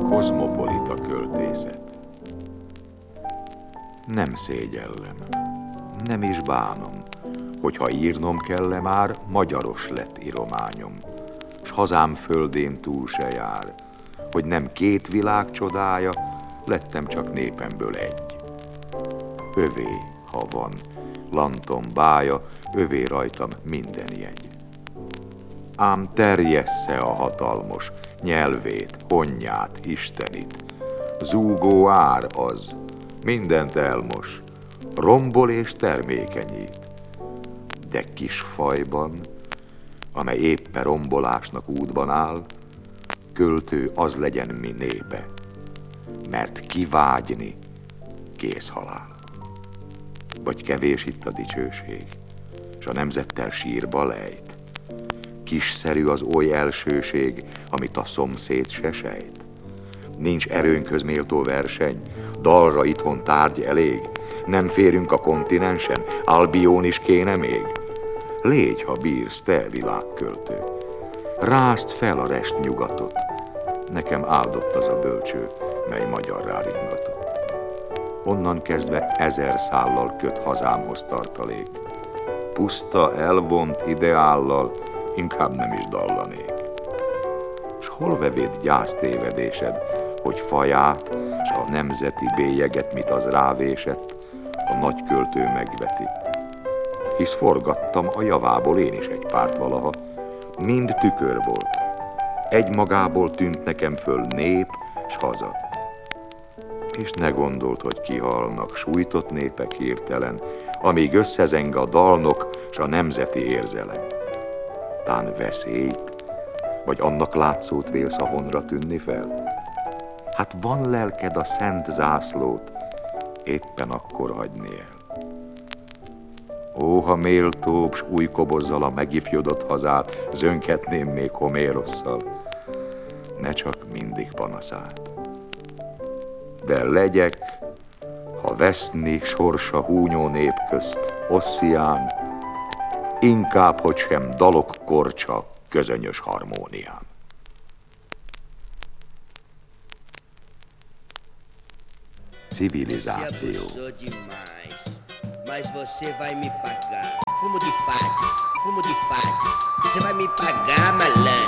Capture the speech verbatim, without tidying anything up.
Kozmopolita költészet. Nem szégyellem, nem is bánom, hogyha írnom kell-e már, magyaros lett irományom, s hazám földén túl se jár, hogy nem két világ csodája, lettem csak népemből egy. Övé, ha van, lantom bája, övé rajtam minden jegy. Ám terjessze a hatalmos nyelvét, honnyát, istenit, zúgó ár az, mindent elmos, rombol és termékenyít. De kis fajban, amely éppe rombolásnak útban áll, költő az legyen mi népe, mert kivágyni kész halál. Vagy kevés itt a dicsőség, s a nemzettel sírba lejt. Kisszerű az oly elsőség, amit a szomszéd se sejt. Nincs erőnköz méltó verseny, dalra itthon tárgy elég, nem férünk a kontinensen, Albion is kéne még. Légy, ha bírsz, te világköltő, rázd fel a rest nyugatot, nekem áldott az a bölcső, mely magyarrá ringatott. Onnan kezdve ezer szállal köt hazámhoz tartalék, puszta, elvont ideállal inkább nem is dallanék. S hol vevéd gyász tévedésed, hogy faját, s a nemzeti bélyeget, mit az rávésett, a nagy költő megveti. Hisz forgattam a javából én is egy párt valaha, mind tükör volt. Egy magából tűnt nekem föl nép s haza. És ne gondolt, hogy kihalnak sújtott népek hirtelen, amíg összezeng a dalnok s a nemzeti érzelem. Tán veszélyt, vagy annak látszót vélsz a honra tűnni fel? Hát van lelked a szent zászlót, éppen akkor hagyni el. Ó, ha méltóbb s új kobozzal a megifjodott hazát zönkhetném még Homérosszal, ne csak mindig panaszát. De legyek, ha veszni sorsa húnyó nép közt Osszián, inkább, hogy sem dalok korcsa közönyös harmónián. Civilizáció. Mas você vai me pagar. Como de fax, como de fax. Você vai me pagar, malandro.